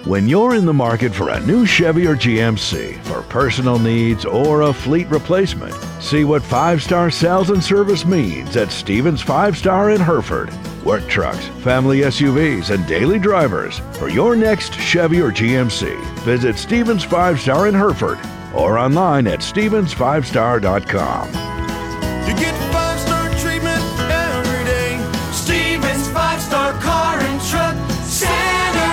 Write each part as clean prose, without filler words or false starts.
When you're in the market for a new Chevy or GMC for personal needs or a fleet replacement, see what 5-star sales and service means at Stevens 5-Star in Hereford. Work trucks, family SUVs, and daily drivers. For your next Chevy or GMC, visit Stevens 5-Star in Hereford or online at stevens5star.com. You get 5-star treatment every day. Stevens 5-Star Car and Truck Center.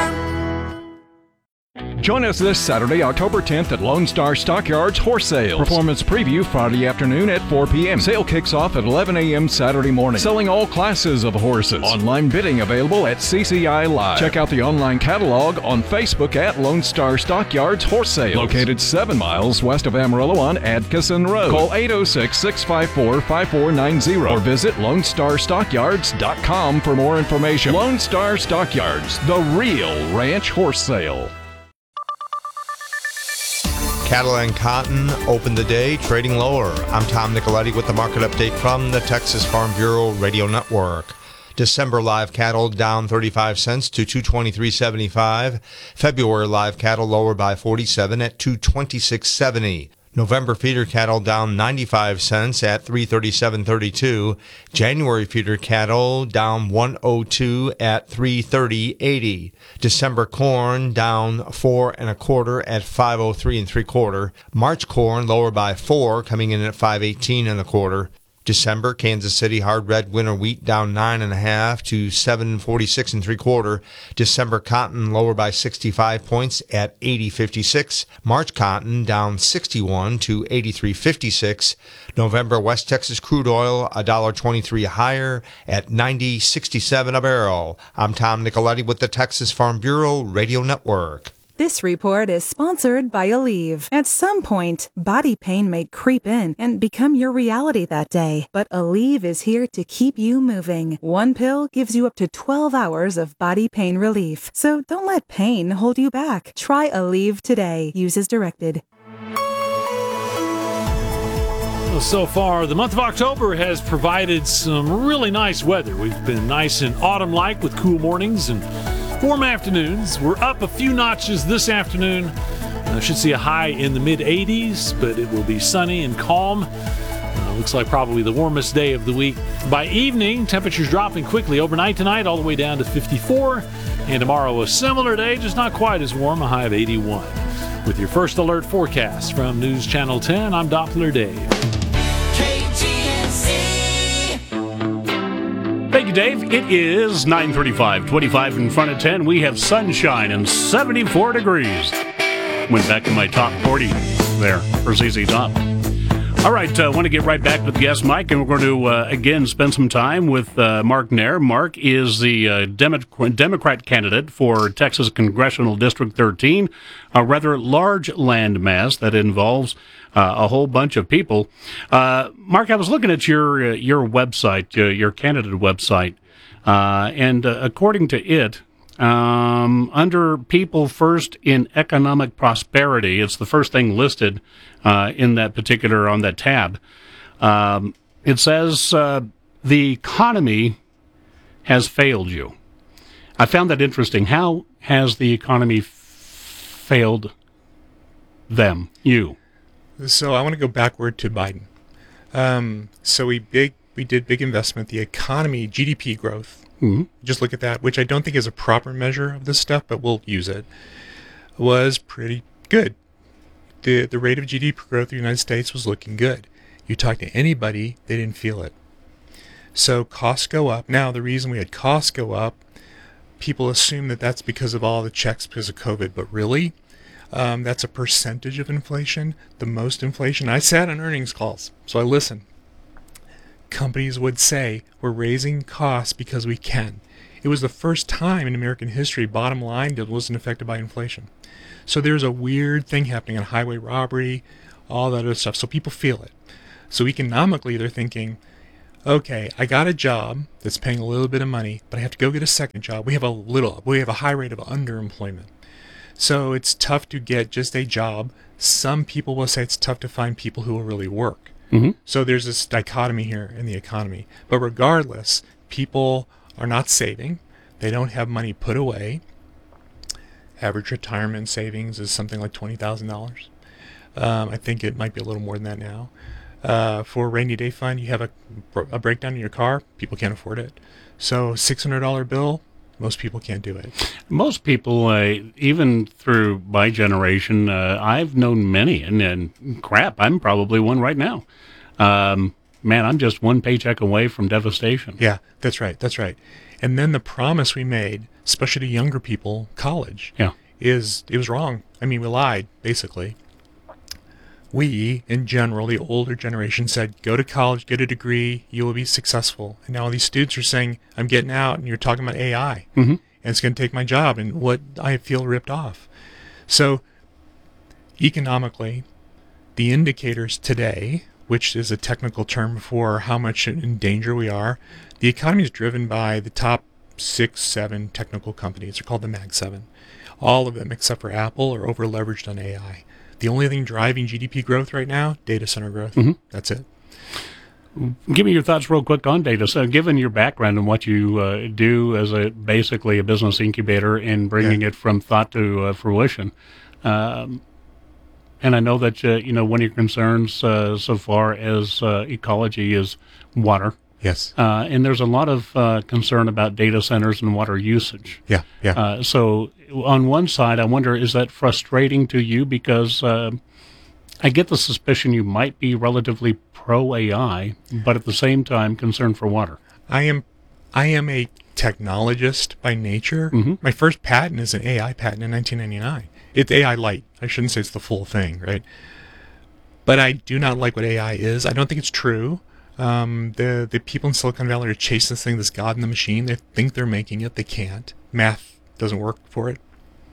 Join us this Saturday, October 10th at Lone Star Stockyards Horse Sales. Performance preview Friday afternoon at 4 p.m. Sale kicks off at 11 a.m. Saturday morning. Selling all classes of horses. Online bidding available at CCI Live. Check out the online catalog on Facebook at Lone Star Stockyards Horse Sales. Located 7 miles west of Amarillo on Adkisson Road. Call 806-654-5490 or visit LoneStarStockyards.com for more information. Lone Star Stockyards, the real ranch horse sale. Cattle and cotton opened the day trading lower. I'm Tom Nicoletti with the market update from the Texas Farm Bureau Radio Network. December live cattle down 35 cents to $223.75. February live cattle lower by 47 at $226.70. November feeder cattle down 95 cents at $337.32. January feeder cattle down 102 at $330.80. December corn down 4 1/4 at $503 3/4. March corn lower by 4, coming in at $518 1/4. December Kansas City hard red winter wheat down 9 1/2 to $746 3/4. December cotton lower by 65 points at $80.56. March cotton down 61 to $83.56. November West Texas crude oil $1.23 higher at $90.67 a barrel. I'm Tom Nicoletti with the Texas Farm Bureau Radio Network. This report is sponsored by Aleve. At some point, body pain may creep in and become your reality that day. But Aleve is here to keep you moving. One pill gives you up to 12 hours of body pain relief. So don't let pain hold you back. Try Aleve today. Use as directed. So far, the month of October has provided some really nice weather. We've been nice and autumn-like with cool mornings and warm afternoons. We're up a few notches this afternoon. Should see a high in the mid-80s, but it will be sunny and calm. Looks like probably the warmest day of the week. By evening, temperatures dropping quickly overnight tonight, all the way down to 54. And tomorrow, a similar day, just not quite as warm, a high of 81. With your first alert forecast from News Channel 10, I'm Doppler Dave. Thank you, Dave. It is 9:35, 25 in front of 10. We have sunshine and 74 degrees. Went back to my top 40 there for ZZ Top. All right, I want to get right back with guest Mike, and we're going to, again, spend some time with Mark Nair. Mark is the Democrat candidate for Texas Congressional District 13, a rather large landmass that involves a whole bunch of people. Mark, I was looking at your website, your candidate website, and according to it, under People First in Economic Prosperity, it's the first thing listed in that particular, on that tab. It says the economy has failed you. I found that interesting. How has the economy failed them, you? So I want to go backward to Biden. So we did big investment. The economy, GDP growth, just look at that, which I don't think is a proper measure of this stuff, but we'll use it, was pretty good. The rate of GDP growth of the United States was looking good. You talk to anybody, they didn't feel it. So costs go up. Now, the reason we had costs go up, people assume that that's because of all the checks because of COVID, but really, that's a percentage of inflation. The most inflation, I sat on earnings calls, so I listened. Companies would say, we're raising costs because we can. It was the first time in American history bottom line wasn't affected by inflation. So there's a weird thing happening on highway robbery, all that other stuff. So people feel it. So economically, they're thinking, okay, I got a job that's paying a little bit of money, but I have to go get a second job. We have a high rate of underemployment. So it's tough to get just a job. Some people will say it's tough to find people who will really work. So there's this dichotomy here in the economy. But regardless, people are not saving. They don't have money put away. Average retirement savings is something like $20,000. I think it might be a little more than that now. For a rainy day fund, you have a breakdown in your car, people can't afford it. So $600 bill, most people can't do it. Most people, even through my generation, I've known many, and crap, I'm probably one right now. Man, I'm just one paycheck away from devastation. Yeah, that's right. And then the promise we made, especially to younger people, college, it was wrong. I mean, we lied, basically. We, in general, the older generation said, go to college, get a degree, you will be successful. And now these students are saying, I'm getting out, and you're talking about AI, and it's going to take my job, and what I feel ripped off. So, economically, the indicators today, which is a technical term for how much in danger we are, the economy is driven by the top 6, 7 technical companies. They're called the Mag 7. All of them, except for Apple, are over-leveraged on AI. The only thing driving GDP growth right now, data center growth. That's it. Give me your thoughts real quick on data. So given your background and what you do as basically a business incubator and bringing it from thought to fruition, and I know that one of your concerns so far as ecology is water. Yes. And there's a lot of concern about data centers and water usage. Yeah. So on one side, I wonder, is that frustrating to you? Because I get the suspicion you might be relatively pro-AI, but at the same time concerned for water. I am a technologist by nature. My first patent is an AI patent in 1999. It's AI light. I shouldn't say it's the full thing, right? But I do not like what AI is. I don't think it's true. The people in Silicon Valley are chasing this thing, this God in the machine. They think they're making it. They can't. Math doesn't work for it.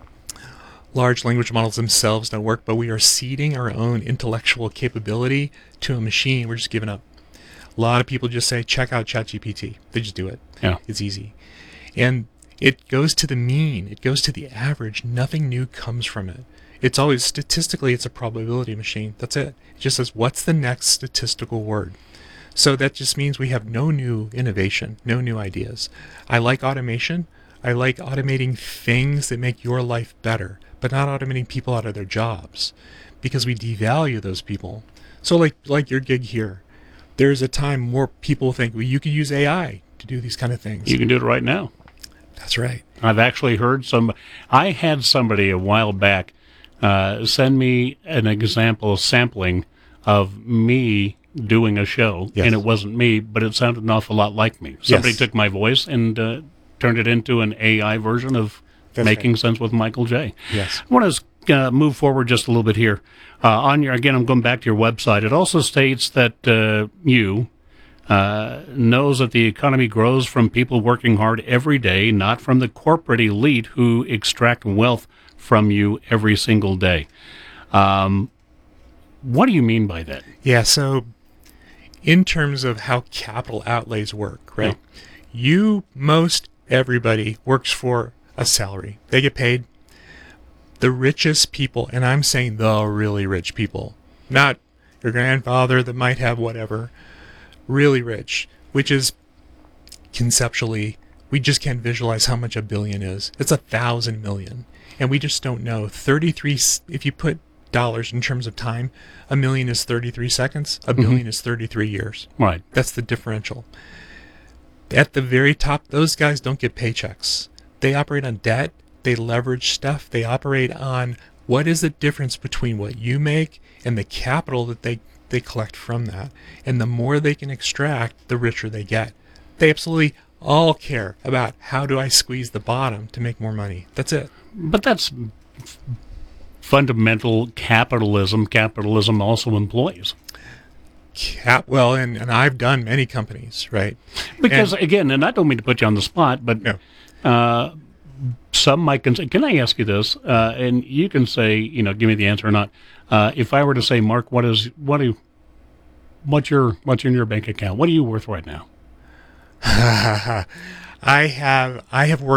Large language models themselves don't work, but we are ceding our own intellectual capability to a machine. We're just giving up. A lot of people just say, check out ChatGPT. They just do it. Yeah. It's easy. And it goes to the mean. It goes to the average. Nothing new comes from it. It's always, statistically, it's a probability machine. That's it. It just says, what's the next statistical word? So that just means we have no new innovation, no new ideas. I like automation. I like automating things that make your life better, but not automating people out of their jobs, because we devalue those people. So like your gig here, there's a time more people think, well, you could use AI to do these kind of things. You can do it right now. That's right. I've actually heard I had somebody a while back send me an example sampling of me doing a show, and it wasn't me, but it sounded an awful lot like me. Somebody took my voice and turned it into an AI version of Making Sense with Michael J. Yes. I want to move forward just a little bit here. Again, I'm going back to your website. It also states that you knows that the economy grows from people working hard every day, not from the corporate elite who extract wealth from you every single day. What do you mean by that? Yeah, so in terms of how capital outlays work, right? Most everybody works for a salary. They get paid. The richest people, and I'm saying the really rich people, not your grandfather that might have whatever, really rich, which is conceptually, we just can't visualize how much a billion is. It's 1,000 million. And we just don't know. 33, if you put dollars in terms of time, a million is 33 seconds, a billion is 33 years. Right. That's the differential. At the very top, those guys don't get paychecks. They operate on debt. They leverage stuff. They operate on what is the difference between what you make and the capital that they collect from that. And the more they can extract, the richer they get. They absolutely all care about how do I squeeze the bottom to make more money. That's it. But that's fundamental capitalism. Capitalism also employs. Well, and I've done many companies, right? Because, again, and I don't mean to put you on the spot, but some might consider, can I ask you this? And you can say, give me the answer or not. If I were to say, Mark, what's in your bank account? What are you worth right now? I have worked